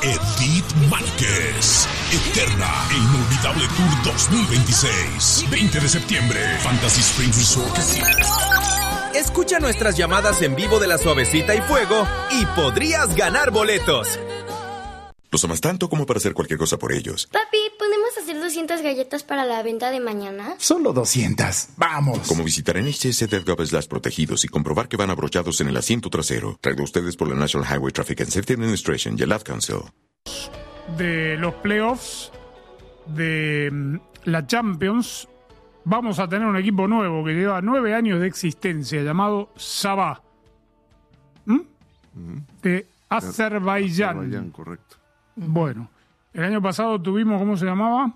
Edith Márquez. Eterna e Inolvidable Tour 2026. 20 de septiembre. Fantasy Springs Resort Casino. Escucha nuestras llamadas en vivo de La Suavecita y Fuego y podrías ganar boletos. Los amas tanto como para hacer cualquier cosa por ellos. Papi, ¿podemos hacer 200 galletas para la venta de mañana? Solo 200. ¡Vamos! Como visitar NHTSA.gov protegidos y comprobar que van abrochados en el asiento trasero. Traído a ustedes por la National Highway Traffic and Safety Administration y el Ad Council. De los playoffs de la Champions, vamos a tener un equipo nuevo que lleva 9 años de existencia, llamado Sabah. De Azerbaiyán. Correcto. Bueno, el año pasado tuvimos, ¿cómo se llamaba?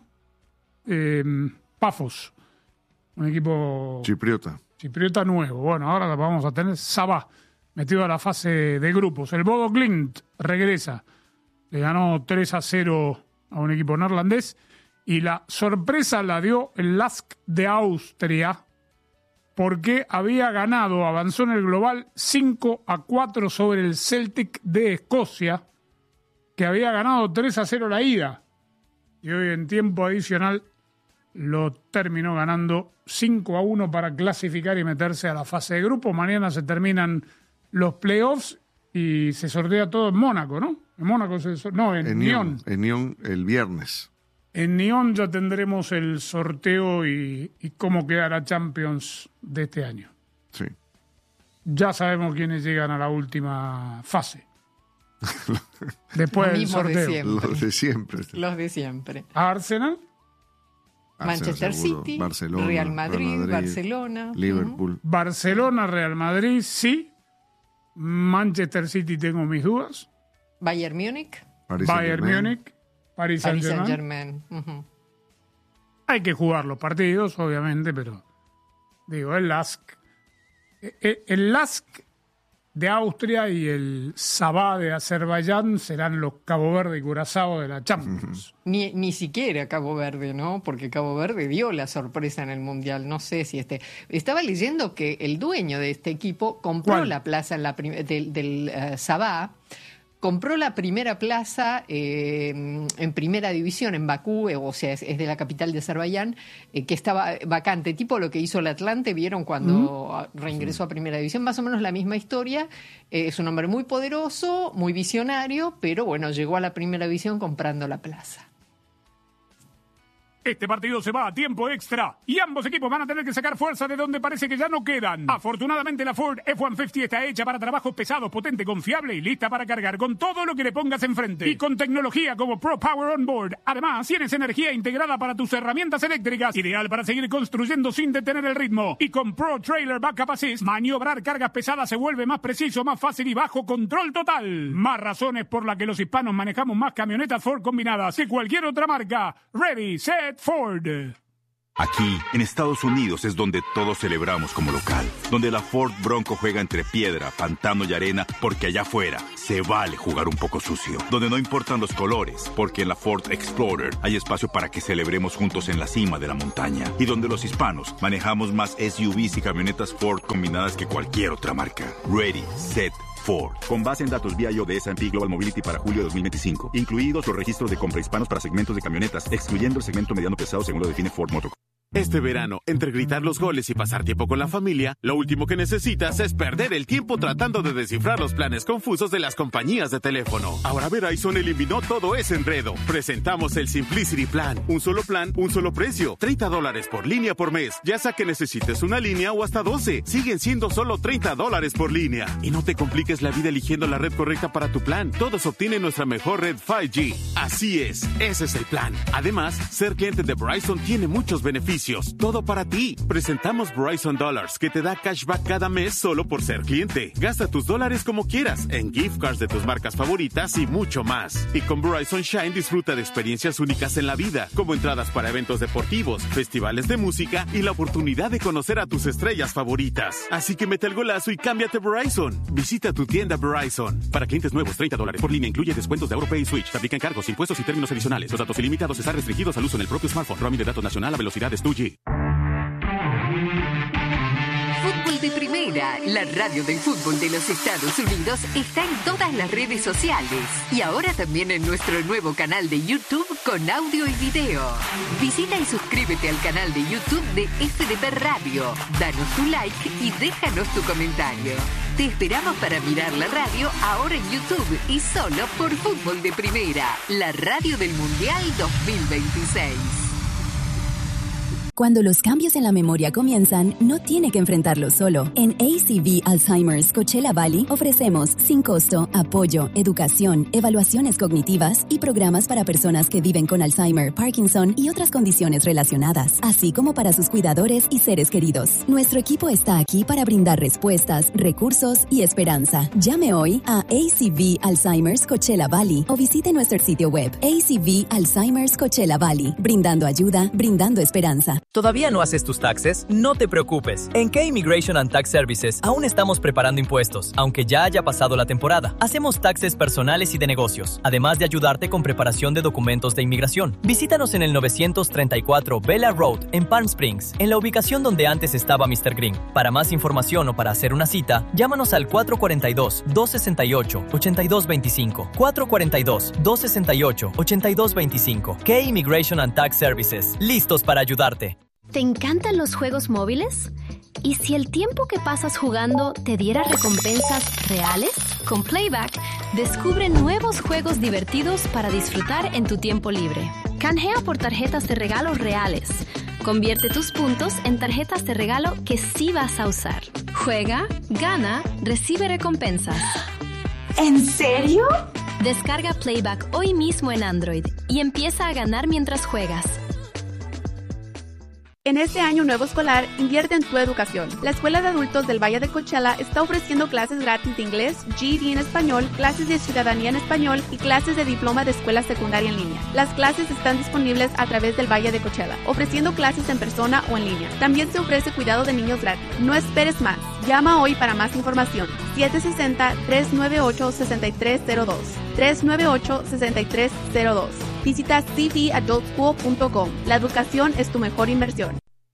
Pafos, un equipo chipriota nuevo. Bueno, ahora vamos a tener Sabah, metido a la fase de grupos. El Bodo Glimt regresa, le ganó 3-0 a un equipo neerlandés y la sorpresa la dio el LASK de Austria porque había ganado, avanzó en el global 5-4 sobre el Celtic de Escocia, que había ganado 3-0 la ida. Y hoy en tiempo adicional lo terminó ganando 5-1 para clasificar y meterse a la fase de grupo. Mañana se terminan los playoffs y se sortea todo en Mónaco, ¿no? En Mónaco en Nyon. En Nyon el viernes. En Nyon ya tendremos el sorteo y cómo quedará Champions de este año. Sí. Ya sabemos quiénes llegan a la última fase. Después del sorteo. Los de siempre. Arsenal, Manchester City, Barcelona, Real Madrid, Barcelona, Liverpool. Barcelona, Real Madrid, sí. Manchester City tengo mis dudas. Bayern Múnich, Paris Saint-Germain. Hay que jugar los partidos, obviamente, pero digo, el LASK de Austria y el Sabah de Azerbaiyán serán los Cabo Verde y Curazao de la Champions. Ni siquiera Cabo Verde, ¿no? Porque Cabo Verde dio la sorpresa en el Mundial. No sé si estaba leyendo que el dueño de este equipo compró la plaza del Sabah. Compró la primera plaza en primera división en Bakú, o sea, es de la capital de Azerbaiyán, que estaba vacante, tipo lo que hizo el Atlante, vieron cuando reingresó a primera división, más o menos la misma historia. Es un hombre muy poderoso, muy visionario, pero bueno, llegó a la primera división comprando la plaza. Este partido se va a tiempo extra y ambos equipos van a tener que sacar fuerza de donde parece que ya no quedan. Afortunadamente la Ford F-150 está hecha para trabajos pesados, potente, confiable y lista para cargar con todo lo que le pongas enfrente. Y con tecnología como Pro Power On Board. Además, tienes energía integrada para tus herramientas eléctricas, ideal para seguir construyendo sin detener el ritmo. Y con Pro Trailer Backup Assist, maniobrar cargas pesadas se vuelve más preciso, más fácil y bajo control total. Más razones por las que los hispanos manejamos más camionetas Ford combinadas que cualquier otra marca. Ready, set, Ford. Aquí, en Estados Unidos, es donde todos celebramos como local. Donde la Ford Bronco juega entre piedra, pantano y arena, porque allá afuera se vale jugar un poco sucio. Donde no importan los colores, porque en la Ford Explorer hay espacio para que celebremos juntos en la cima de la montaña. Y donde los hispanos manejamos más SUVs y camionetas Ford combinadas que cualquier otra marca. Ready, set, Ford. Con base en datos BIO de S&P Global Mobility para julio de 2025. Incluidos los registros de compra hispanos para segmentos de camionetas, excluyendo el segmento mediano pesado según lo define Ford Motor. Este verano, entre gritar los goles y pasar tiempo con la familia, lo último que necesitas es perder el tiempo tratando de descifrar los planes confusos de las compañías de teléfono. Ahora Verizon eliminó todo ese enredo. Presentamos el Simplicity Plan. Un solo plan, un solo precio. $30 por línea por mes. Ya sea que necesites una línea o hasta 12. Siguen siendo solo $30 por línea. Y no te compliques la vida eligiendo la red correcta para tu plan. Todos obtienen nuestra mejor red 5G. Así es, ese es el plan. Además, ser cliente de Verizon tiene muchos beneficios. Todo para ti. Presentamos Verizon Dollars, que te da cashback cada mes solo por ser cliente. Gasta tus dólares como quieras, en gift cards de tus marcas favoritas y mucho más. Y con Verizon Shine disfruta de experiencias únicas en la vida, como entradas para eventos deportivos, festivales de música y la oportunidad de conocer a tus estrellas favoritas. Así que mete el golazo y cámbiate Verizon. Visita tu tienda Verizon. Para clientes nuevos, $30 por línea incluye descuentos de AutoPay y Switch. Se aplican cargos, impuestos y términos adicionales. Los datos ilimitados están restringidos al uso en el propio smartphone. Roaming de datos nacional a velocidades 2G. Fútbol de Primera Primera, la radio del fútbol de los Estados Unidos, está en todas las redes sociales y ahora también en nuestro nuevo canal de YouTube con audio y video. Visita y suscríbete al canal de YouTube de FDP Radio. Danos tu like y déjanos tu comentario. Te esperamos para mirar la radio ahora en YouTube y solo por Fútbol de Primera, la radio del Mundial 2026. Cuando los cambios en la memoria comienzan, no tiene que enfrentarlos solo. En ACV Alzheimer's Coachella Valley ofrecemos, sin costo, apoyo, educación, evaluaciones cognitivas y programas para personas que viven con Alzheimer, Parkinson y otras condiciones relacionadas, así como para sus cuidadores y seres queridos. Nuestro equipo está aquí para brindar respuestas, recursos y esperanza. Llame hoy a ACV Alzheimer's Coachella Valley o visite nuestro sitio web ACV Alzheimer's Coachella Valley, brindando ayuda, brindando esperanza. ¿Todavía no haces tus taxes? No te preocupes. En K-Immigration and Tax Services aún estamos preparando impuestos, aunque ya haya pasado la temporada. Hacemos taxes personales y de negocios, además de ayudarte con preparación de documentos de inmigración. Visítanos en el 934 Bella Road, en Palm Springs, en la ubicación donde antes estaba Mr. Green. Para más información o para hacer una cita, llámanos al 442-268-8225. 442-268-8225. K-Immigration and Tax Services. Listos para ayudarte. ¿Te encantan los juegos móviles? ¿Y si el tiempo que pasas jugando te diera recompensas reales? Con Playback, descubre nuevos juegos divertidos para disfrutar en tu tiempo libre. Canjea por tarjetas de regalo reales. Convierte tus puntos en tarjetas de regalo que sí vas a usar. Juega, gana, recibe recompensas. ¿En serio? Descarga Playback hoy mismo en Android y empieza a ganar mientras juegas. En este año nuevo escolar, invierte en tu educación. La Escuela de Adultos del Valle de Coachella está ofreciendo clases gratis de inglés, GED en español, clases de ciudadanía en español y clases de diploma de escuela secundaria en línea. Las clases están disponibles a través del Valle de Coachella, ofreciendo clases en persona o en línea. También se ofrece cuidado de niños gratis. No esperes más. Llama hoy para más información. 760-398-6302. 398-6302. Visita cvadultschool.com. La educación es tu mejor inversión.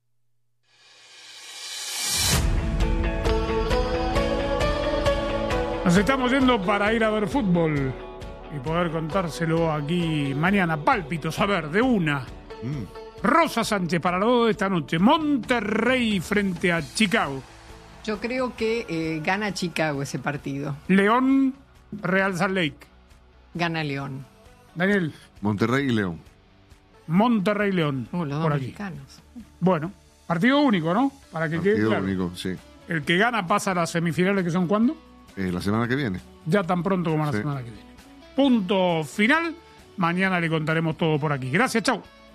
Nos estamos yendo para ir a ver fútbol y poder contárselo aquí mañana. Pálpitos, a ver, de una. Rosa Sánchez para las 2 de esta noche. Monterrey frente a Chicago. Yo creo que gana Chicago ese partido. León, Real Salt Lake. Gana León. Daniel. Monterrey y León. Monterrey y León. Los dos por aquí. mexicanos. Bueno, partido único, ¿no? Para que quede claro. Partido único, sí. El que gana pasa a las semifinales, que son ¿cuándo? La semana que viene. Ya tan pronto como la semana que viene. Punto final. Mañana le contaremos todo por aquí. Gracias, chau.